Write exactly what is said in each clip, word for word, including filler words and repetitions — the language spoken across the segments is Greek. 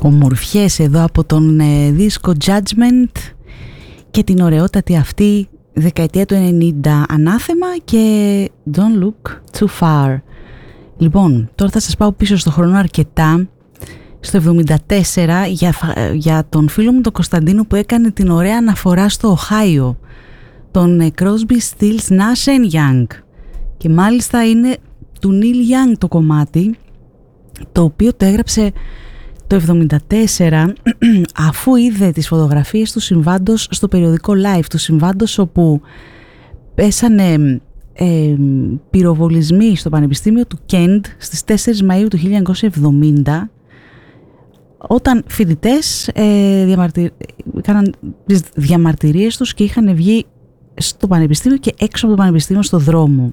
ομορφιές εδώ από τον ε, δίσκο Judgment και την ωραιότατη αυτή δεκαετία του ενενήντα ανάθεμα και Don't Look Too Far. Λοιπόν, τώρα θα σας πάω πίσω στο χρόνο αρκετά, στο εβδομήντα τέσσερα, για, για τον φίλο μου τον Κωνσταντίνο που έκανε την ωραία αναφορά στο Οχάιο, τον Crosby, Stills, Nash and Young, και μάλιστα είναι του Neil Young το κομμάτι, το οποίο το έγραψε το εβδομήντα τέσσερα αφού είδε τις φωτογραφίες του συμβάντος στο περιοδικό Life, του συμβάντος όπου πέσανε ε, πυροβολισμοί στο Πανεπιστήμιο του Κέντ στις τέσσερις Μαΐου του χίλια εννιακόσια εβδομήντα, όταν φοιτητές ε, διαμαρτυρ... έκαναν τις διαμαρτυρίες τους και είχαν βγει στο Πανεπιστήμιο και έξω από το Πανεπιστήμιο στο δρόμο.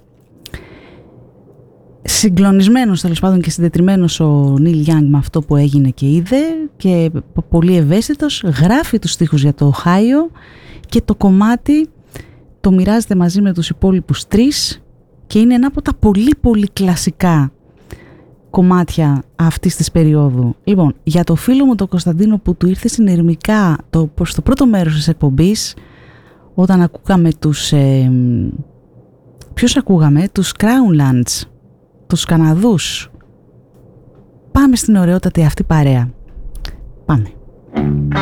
Συγκλονισμένος τέλος πάντων και συντετριμμένος ο Νίλ Γιάνγκ με αυτό που έγινε και είδε, και πολύ ευαίσθητος, γράφει τους στίχους για το Οχάιο και το κομμάτι το μοιράζεται μαζί με τους υπόλοιπους τρεις και είναι ένα από τα πολύ πολύ κλασικά κομμάτια αυτής της περίοδου. Λοιπόν, για το φίλο μου τον Κωνσταντίνο που του ήρθε συνειρμικά το, στο πρώτο μέρος της εκπομπής, όταν ακούγαμε τους ε, ποιους ακούγαμε, τους Crownlands, τους Καναδούς. Πάμε στην ωραιότατη αυτή παρέα. Πάμε.